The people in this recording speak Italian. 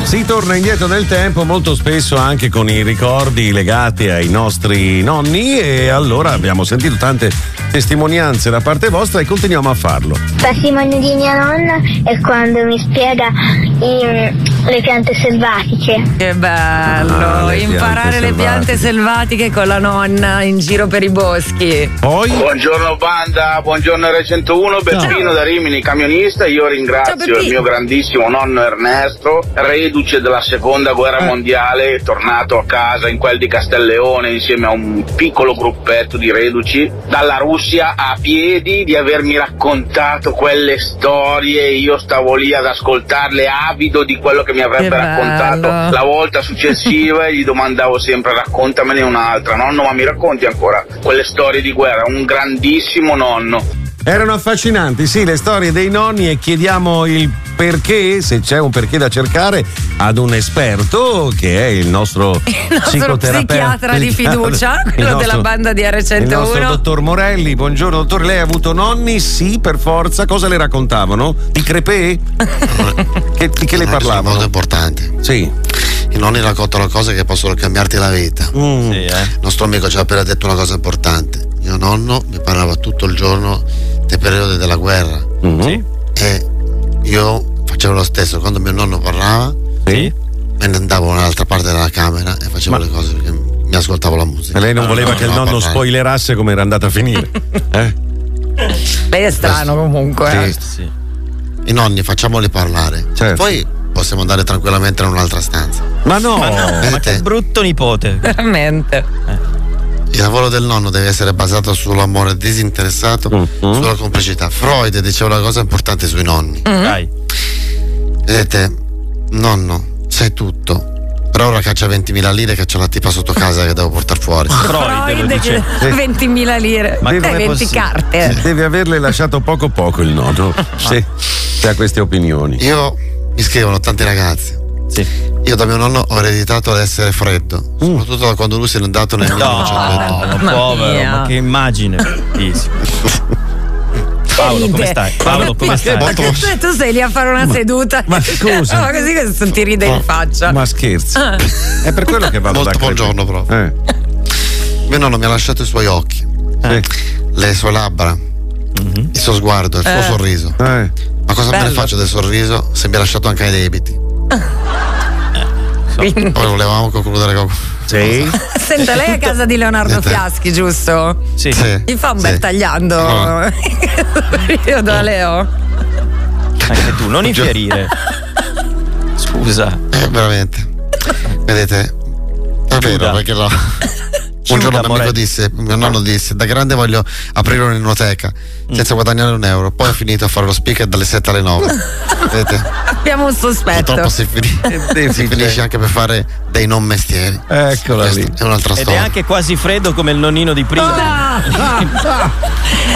Si torna indietro nel tempo, molto spesso anche con i ricordi legati ai nostri nonni, e allora abbiamo sentito tante testimonianze da parte vostra e continuiamo a farlo. Il patrimonio di mia nonna è quando mi spiega le piante selvatiche. Che bello, imparare le piante selvatiche con la nonna in giro per i boschi. Poi? Buongiorno banda, buongiorno R101, Beppino da Rimini, camionista. Io ringrazio il mio grandissimo nonno Ernesto, reduce della seconda guerra mondiale, tornato a casa in quel di Castelleone insieme a un piccolo gruppetto di reduci dalla Russia a piedi, di avermi raccontato quelle storie. Io stavo lì ad ascoltarle avido di quello che mi avrebbe raccontato la volta successiva, e gli domandavo sempre: raccontamene un'altra nonno, ma mi racconti ancora quelle storie di guerra. Un grandissimo nonno. Erano affascinanti, sì, le storie dei nonni, e chiediamo il perché, se c'è un perché da cercare, ad un esperto che è il nostro psichiatra di fiducia, quello della banda di R101. Il nostro dottor Morelli. Buongiorno dottore, lei ha avuto nonni? Sì, per forza. Cosa le raccontavano? Di crepè? che le parlavano? Molto importante. Sì. I nonni raccontano cose che possono cambiarti la vita. Sì, Il nostro amico ci ha appena detto una cosa importante. Mio nonno mi parlava tutto il giorno dei periodi della guerra. Sì. E io facevo lo stesso. Quando mio nonno parlava, sì, me ne andavo nell'altra parte della camera e facevo le cose perché mi ascoltavo la musica. E lei non voleva che il nonno spoilerasse come era andata a finire. Lei è strano comunque. Sì. I nonni facciamoli parlare. Certo. Poi possiamo andare tranquillamente in un'altra stanza. Ma no, ma che brutto nipote. Veramente. Il lavoro del nonno deve essere basato sull'amore disinteressato, sulla complicità. Freud diceva una cosa importante sui nonni. Dai. Vedete, nonno, sai tutto. Per ora caccia 20.000 lire che c'è la tipa sotto casa che devo portare fuori. Freud che 20.000 lire. Ma 20 carte. Deve averle lasciato poco il nonno. Se ha queste opinioni. Io mi scrivono tanti ragazzi. Sì. Io da mio nonno ho ereditato ad essere freddo, soprattutto da quando lui se n'è andato nel 1920. No, povero, ma che immagine. Paolo, come stai? Paolo, come stai? Tu sei lì a fare una seduta. Ma scusa. Ma così ti ride in faccia. Ma scherzi. È per quello che vado Molto buongiorno proprio. Mio nonno mi ha lasciato i suoi occhi, le sue labbra, il suo sguardo, il suo sorriso. Ma cosa me ne faccio del sorriso se mi ha lasciato anche i debiti? Poi volevamo concludere con... Sì. Senta, lei è a casa di Leonardo Fiaschi, giusto? Sì. Gli fa un bel tagliando. Io da Leo. Anche tu, non infierire. Scusa. Veramente. Vedete, è vero, perché un giorno mio nonno disse: da grande voglio aprire un'enoteca senza guadagnare un euro. Poi ho finito a fare lo speaker dalle 7 alle 9. Vedete? Abbiamo un sospetto. Purtroppo si finisce anche per fare dei non mestieri. Eccola lì. È un'altra storia. Ed è anche quasi freddo come il nonnino di prima.